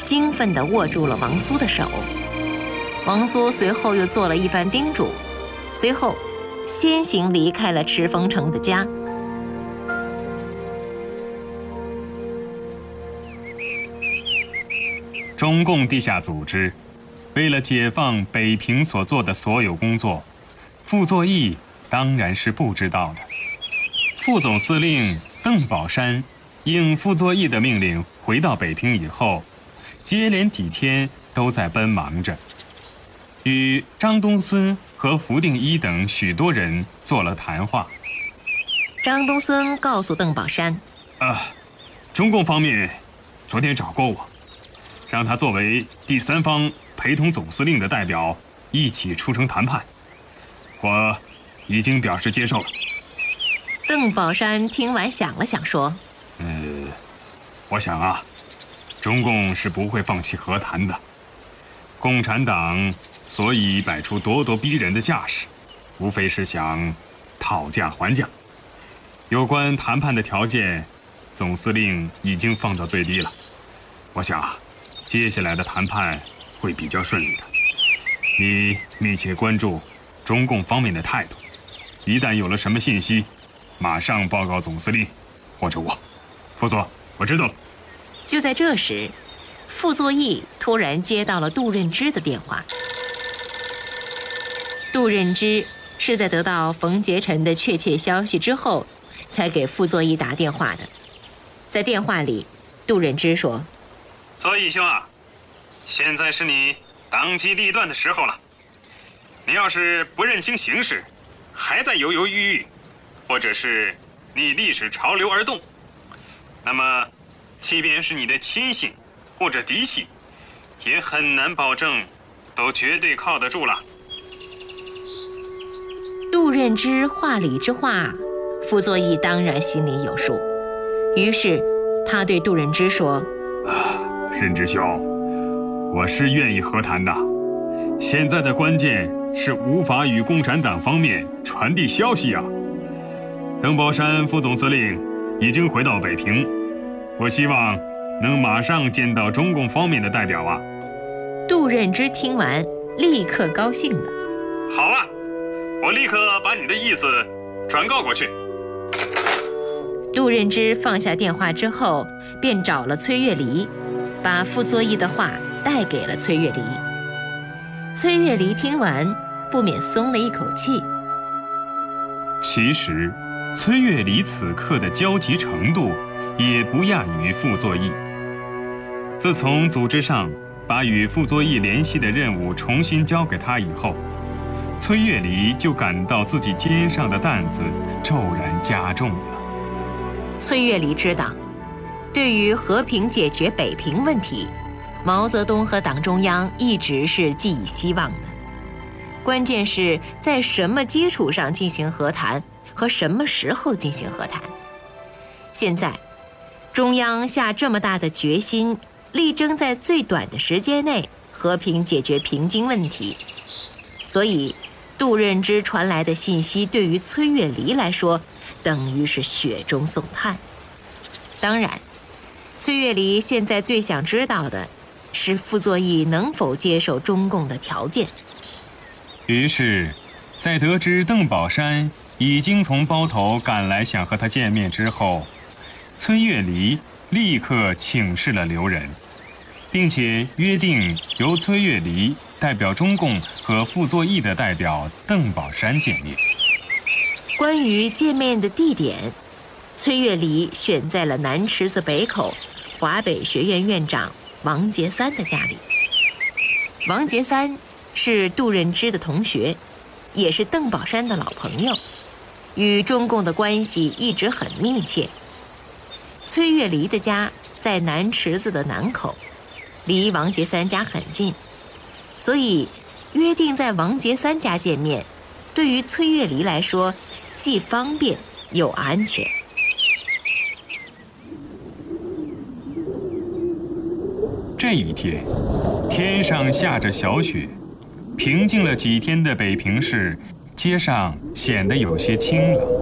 兴奋地握住了王苏的手。王苏随后又做了一番叮嘱，随后先行离开了赤峰城的家。 中共地下组织为了解放北平所做的所有工作，傅作义当然是不知道的。副总司令邓宝山应傅作义的命令回到北平以后，接连几天都在奔忙着，与张东荪和福定一等许多人做了谈话。 张东荪告诉邓宝山， 中共方面昨天找过我，让他作为第三方陪同总司令的代表一起出城谈判，我已经表示接受了。 邓宝山听完想了想说， 我想啊，中共是不会放弃和谈的。共产党所以摆出咄咄逼人的架势，无非是想讨价还价。有关谈判的条件，总司令已经放到最低了。我想啊，接下来的谈判会比较顺利的。你密切关注中共方面的态度，一旦有了什么信息，马上报告总司令或者我。副座，我知道了。 就在这时，傅作义突然接到了杜任之的电话。杜任之是在得到冯杰臣的确切消息之后，才给傅作义打电话的。在电话里，杜任之说：“ 作义兄啊，现在是你当机立断的时候了。你要是不认清形势，还在犹犹豫豫，或者是逆历史潮流而动，那么即便是你的亲信或者嫡系，也很难保证都绝对靠得住了。” 杜任之话里之话，傅作义当然心里有数。于是他对杜任之说：“ 任之兄，我是愿意和谈的。现在的关键是无法与共产党方面传递消息啊。邓宝山副总司令已经回到北平，我希望能马上见到中共方面的代表啊。” 杜任之听完，立刻高兴了。 好啊，我立刻把你的意思转告过去。 杜任之放下电话之后，便找了崔月离，把傅作义的话带给了崔月离。崔月离听完，不免松了一口气。 其实，崔月离此刻的焦急程度也不亚于傅作义。自从组织上把与傅作义联系的任务重新交给他以后，崔月离就感到自己肩上的担子骤然加重了。 崔月离知道，对于和平解决北平问题，毛泽东和党中央一直是寄以希望的。关键是在什么基础上进行和谈，和什么时候进行和谈。现在，中央下这么大的决心，力争在最短的时间内和平解决平津问题，所以杜任之传来的信息对于崔月离来说，等于是雪中送炭。当然，崔月离现在最想知道的是傅作义能否接受中共的条件。 于是，在得知邓宝山已经从包头赶来想和他见面之后，崔月离立刻请示了刘仁，并且约定由崔月离代表中共和傅作义的代表邓宝山见面。 关于见面的地点，崔月离选在了南池子北口华北学院院长王杰三的家里。王杰三是杜任之的同学，也是邓宝山的老朋友，与中共的关系一直很密切。崔月离的家在南池子的南口，离王杰三家很近，所以约定在王杰三家见面，对于崔月离来说既方便又安全。 这一天，天上下着小雪，平静了几天的北平市街上显得有些清冷。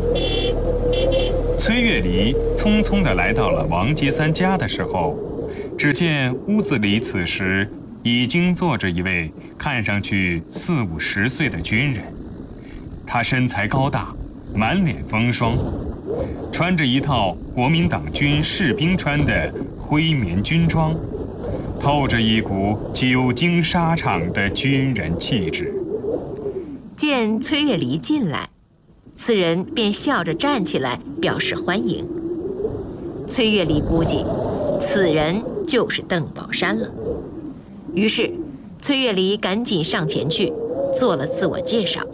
崔月离匆匆地来到了王杰三家的时候， 只见屋子里此时已经坐着一位看上去40、50岁的军人，他身材高大，满脸风霜，穿着一套国民党军士兵穿的灰棉军装，透着一股久经沙场的军人气质。 见崔月离进来，此人便笑着站起来表示欢迎。崔月离估计此人就是邓宝山了，于是崔月离赶紧上前去做了自我介绍。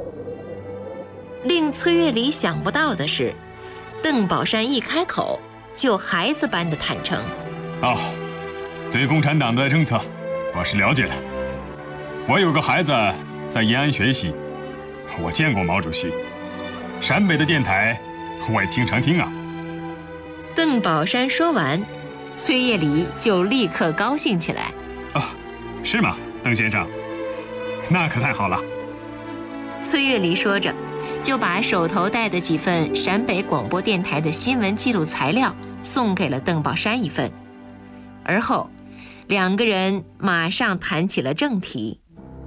令崔月离想不到的是，邓宝山一开口就孩子般的坦诚： 对共产党的政策我是了解的，我有个孩子在延安学习，我见过毛主席，陕北的电台我也经常听啊。 邓宝山说完，崔月离就立刻高兴起来。 是吗，邓先生？那可太好了。 崔月离说着，就把手头带的几份陕北广播电台的新闻记录材料送给了邓宝山一份，而后两个人马上谈起了正题。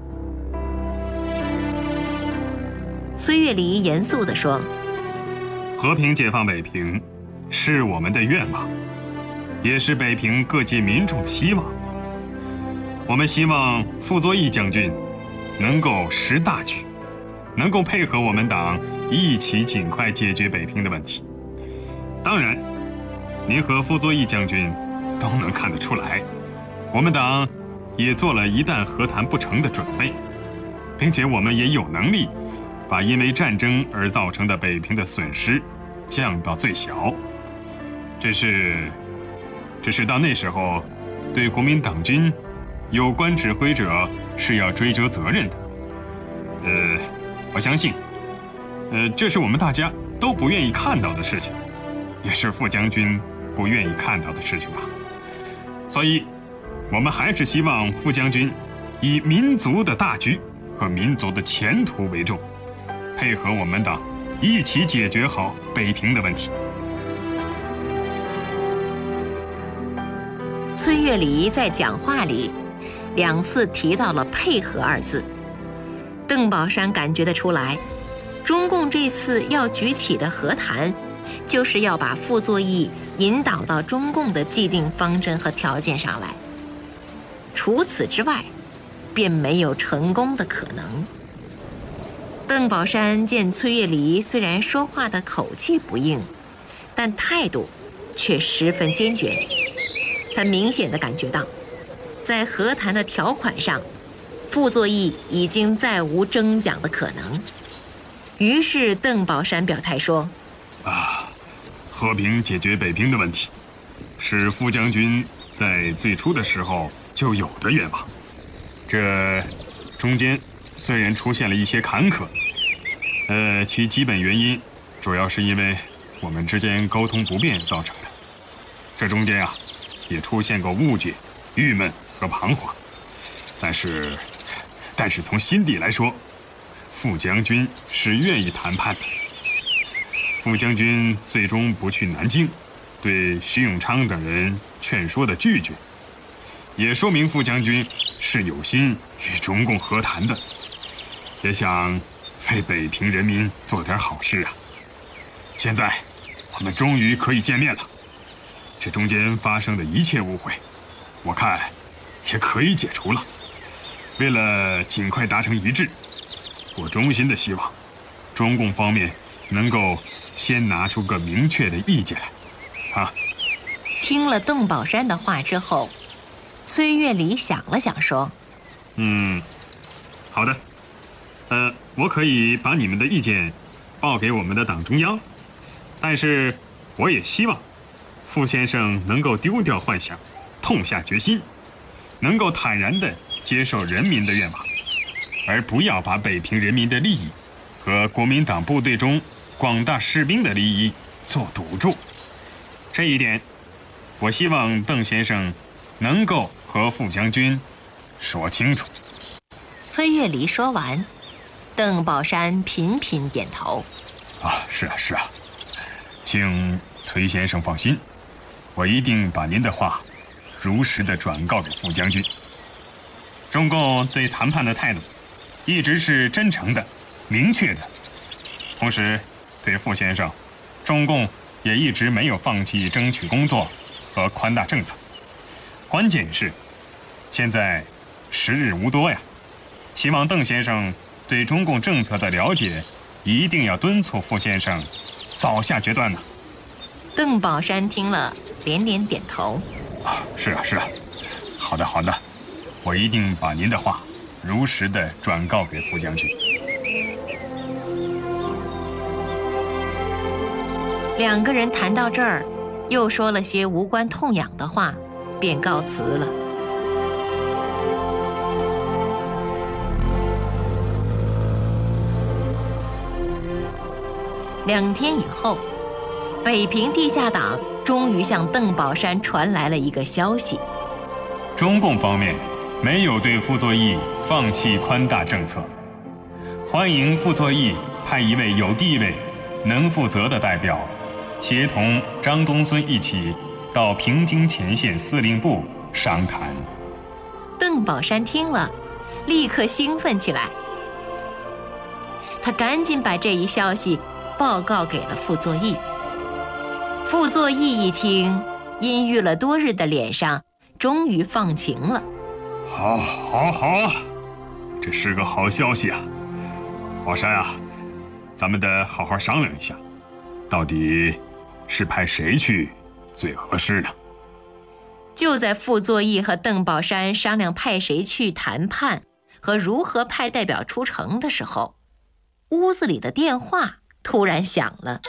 崔月离严肃地说： 和平解放北平是我们的愿望，也是北平各界民众的希望。我们希望傅作义将军能够识大局，能够配合我们党一起尽快解决北平的问题。当然，您和傅作义将军都能看得出来，我们党也做了一旦和谈不成的准备，并且我们也有能力把因为战争而造成的北平的损失降到最小。只是到那时候，对国民党军有关指挥者是要追究责任的。我相信，这是我们大家都不愿意看到的事情，也是傅将军不愿意看到的事情吧。所以，我们还是希望傅将军以民族的大局和民族的前途为重，配合我们党一起解决好北平的问题。 崔月离在讲话里2次提到了配合2字，邓宝山感觉得出来，中共这次要举起的和谈，就是要把傅作义引导到中共的既定方针和条件上来，除此之外，便没有成功的可能。邓宝山见崔月离虽然说话的口气不硬，但态度却十分坚决。他明显地感觉到，在和谈的条款上，傅作义已经再无争讲的可能。于是邓宝山表态说： 和平解决北平的问题，是傅将军在最初的时候就有的愿望。这中间虽然出现了一些坎坷，其基本原因主要是因为我们之间沟通不便造成的。这中间也出现过误解、郁闷和彷徨，但是从心底来说，傅将军是愿意谈判的。傅将军最终不去南京，对徐永昌等人劝说的拒绝，也说明傅将军是有心与中共和谈的，也想为北平人民做点好事啊。现在我们终于可以见面了，这中间发生的一切误会，我看也可以解除了。为了尽快达成一致，我衷心的希望中共方面能够先拿出个明确的意见来。 听了邓宝山的话之后，崔月离想了想说： 好的，我可以把你们的意见报给我们的党中央，但是我也希望傅先生能够丢掉幻想，痛下决心，能够坦然地接受人民的愿望，而不要把北平人民的利益和国民党部队中广大士兵的利益做赌注。这一点，我希望邓先生能够和傅将军说清楚。 崔月离说完，邓宝山频频点头。 是啊，请崔先生放心，我一定把您的话如实地转告给副将军。中共对谈判的态度一直是真诚的、明确的，同时对傅先生，中共也一直没有放弃争取工作和宽大政策。关键是，现在时日无多呀，希望邓先生对中共政策的了解，一定要敦促傅先生早下决断呢。 邓宝山听了，连连点头。 是啊，是啊，好的，好的，我一定把您的话如实地转告给副将军。 两个人谈到这儿，又说了些无关痛痒的话，便告辞了。2天以后，北平地下党终于向邓宝山传来了一个消息： 中共方面没有对傅作义放弃宽大政策，欢迎傅作义派一位有地位、能负责的代表，协同张东荪一起到平津前线司令部商谈。 邓宝山听了，立刻兴奋起来。他赶紧把这一消息报告给了傅作义。傅作义一听，阴郁了多日的脸上终于放晴了。 好啊，这是个好消息啊！宝山啊，咱们得好好商量一下，到底是派谁去最合适呢？ 就在傅作义和邓宝山商量派谁去谈判和如何派代表出城的时候，屋子里的电话突然响了。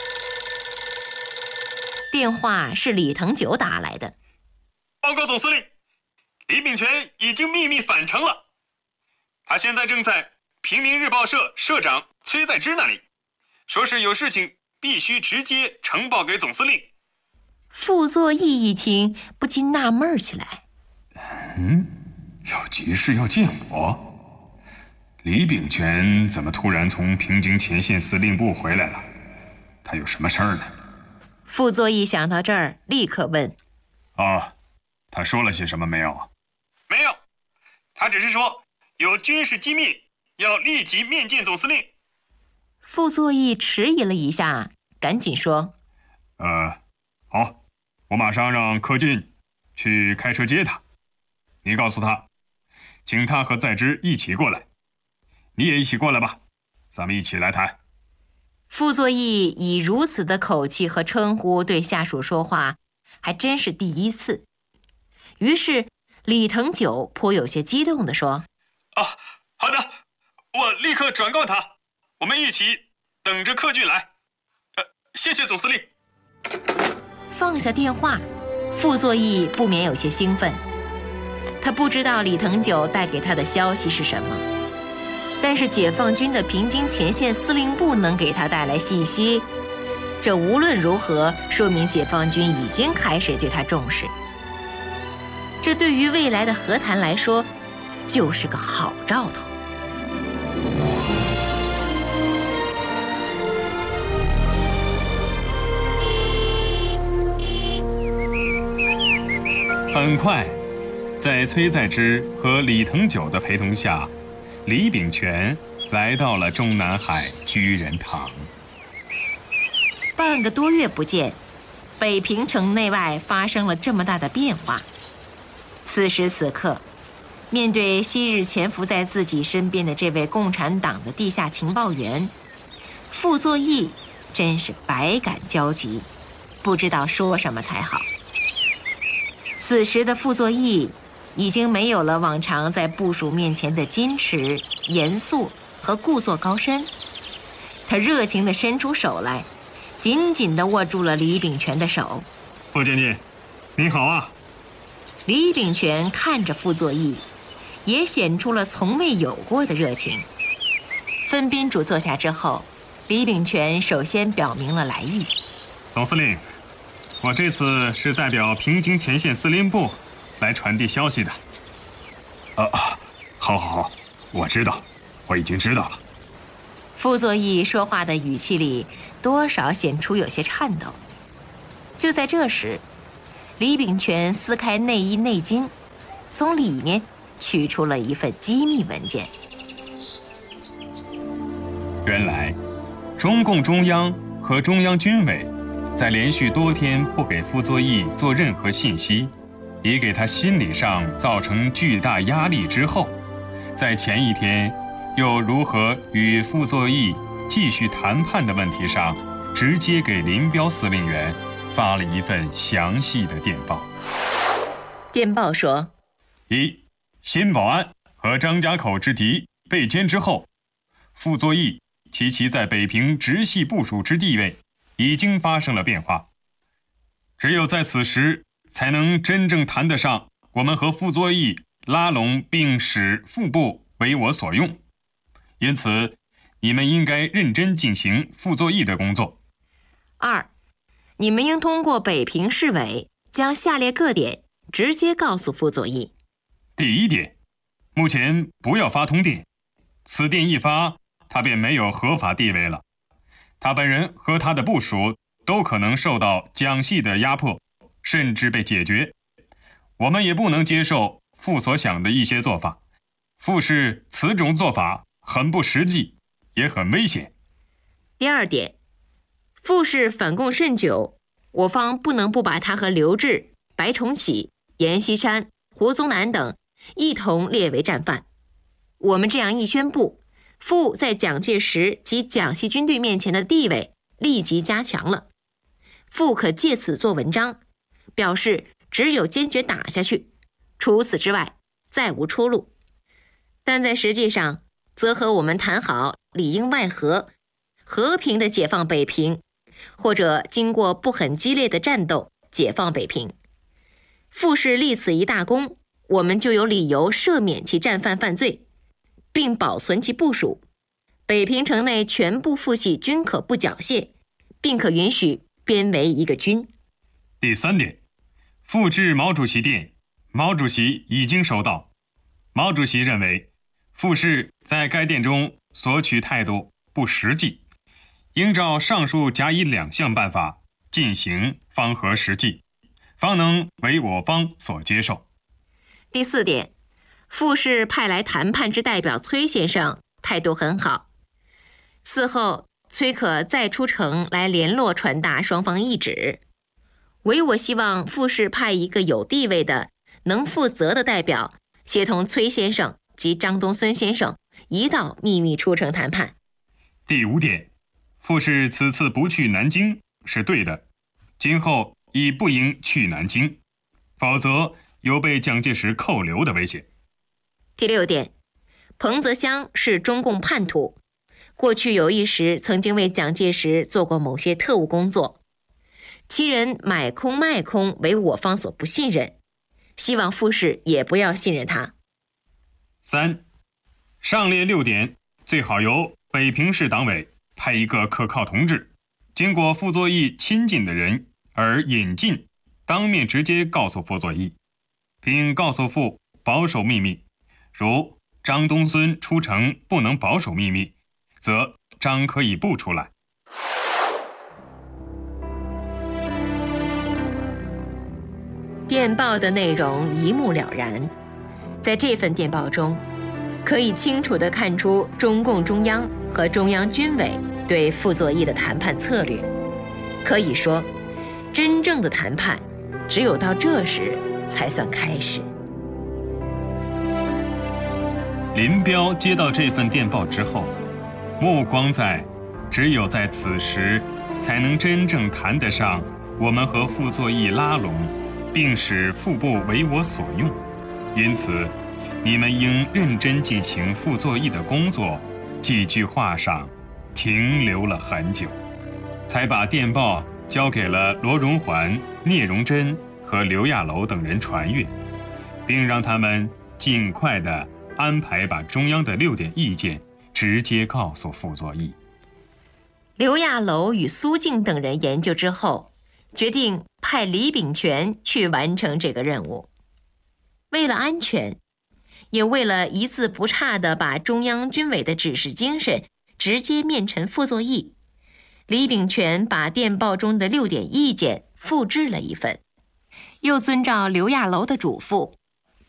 电话是李腾九打来的。 报告总司令，李炳全已经秘密返程了，他现在正在平民日报社社长崔在之那里，说是有事情必须直接呈报给总司令。 傅作义一听，不禁纳闷起来。 有急事要见我？李炳全怎么突然从平津前线司令部回来了？他有什么事儿呢？ 傅作义想到这儿，立刻问： 他说了些什么没有？没有，他只是说有军事机密，要立即面见总司令。 傅作义迟疑了一下，赶紧说： 好，我马上让柯俊去开车接他。你告诉他，请他和在之一起过来。你也一起过来吧，咱们一起来谈。 傅作义以如此的口气和称呼对下属说话，还真是第一次。于是李腾九颇有些激动地说： 好的，我立刻转告他，我们一起等着柯俊来。谢谢总司令。 放下电话，傅作义不免有些兴奋。他不知道李腾九带给他的消息是什么，但是解放军的平津前线司令部能给他带来信息，这无论如何说明解放军已经开始对他重视。这对于未来的和谈来说，就是个好兆头。 很快，在崔在之和李腾九的陪同下，李炳全来到了中南海居仁堂。 半个多月不见，北平城内外发生了这么大的变化。此时此刻，面对昔日潜伏在自己身边的这位共产党的地下情报员，傅作义真是百感交集，不知道说什么才好。此时的傅作义已经没有了往常在部属面前的矜持、严肃和故作高深，他热情地伸出手来，紧紧地握住了李炳全的手。 傅将军，您好啊！ 李炳全看着傅作义，也显出了从未有过的热情。分宾主坐下之后，李炳全首先表明了来意。 总司令，我这次是代表平津前线司令部来传递消息的。好，我知道，我已经知道了。 傅作义说话的语气里多少显出有些颤抖。就在这时， 李秉权撕开内衣内襟，从里面取出了一份机密文件。 原来，中共中央和中央军委在连续多天不给傅作义做任何信息，也给他心理上造成巨大压力之后，在前一天又如何与傅作义继续谈判的问题上，直接给林彪司令员发了一份详细的电报。 电报说 ：1. 新保安和张家口之敌被歼之后，傅作义其在北平直系部署之地位已经发生了变化，只有在此时才能真正谈得上我们和傅作义拉拢并使副部为我所用，因此你们应该认真进行傅作义的工作。 2. 你们应通过北平市委将下列各点直接告诉傅作义。 第1点，目前不要发通电，此电一发，他便没有合法地位了，他本人和他的部属都可能受到蒋系的压迫，甚至被解决。我们也不能接受傅所想的一些做法，傅氏此种做法很不实际，也很危险。 第2点，傅氏反共甚久，我方不能不把他和刘峙、白崇禧、阎锡山、胡宗南等一同列为战犯。我们这样一宣布，傅在蒋介石及蒋系军队面前的地位立即加强了，傅可借此做文章，表示只有坚决打下去，除此之外再无出路。但在实际上，则和我们谈好里应外合，和平的解放北平，或者经过不很激烈的战斗解放北平。傅氏立此一大功，我们就有理由赦免其战犯犯罪，并保存其部属。北平城内全部父系均可不缴械，并可允许编为一个军。 第3点，复制毛主席电，毛主席已经收到。毛主席认为，傅氏在该电中所取态度不实际，应照上述甲乙2项办法进行，方合实际，方能为我方所接受。 第4点，傅氏派来谈判之代表崔先生态度很好，嗣后崔可再出城来联络传达双方意旨。唯我希望傅氏派一个有地位的、能负责的代表，协同崔先生及张东荪先生一道秘密出城谈判。 第5点，傅氏此次不去南京是对的，今后亦不应去南京，否则有被蒋介石扣留的危险。 第6点，彭泽湘是中共叛徒，过去有一时曾经为蒋介石做过某些特务工作，其人买空卖空为我方所不信任，希望傅氏也不要信任他。 3. 上列6点最好由北平市党委派一个可靠同志，经过傅作义亲近的人而引进，当面直接告诉傅作义，并告诉傅保守秘密，如张东荪出城不能保守秘密，则张可以不出来。 电报的内容一目了然，在这份电报中，可以清楚地看出中共中央和中央军委对傅作义的谈判策略。可以说，真正的谈判只有到这时才算开始。 林彪接到这份电报之后，目光在只有在此时才能真正谈得上我们和傅作义拉拢，并使副部为我所用，因此你们应认真进行傅作义的工作，几句话上停留了很久，才把电报交给了罗荣桓、聂荣臻和刘亚楼等人传阅，并让他们尽快地安排把中央的6点意见直接告诉傅作义。 刘亚楼与苏静等人研究之后，决定派李秉权去完成这个任务。为了安全，也为了一字不差地把中央军委的指示精神直接面陈傅作义，李秉权把电报中的6点意见复制了一份， 又遵照刘亚楼的嘱咐，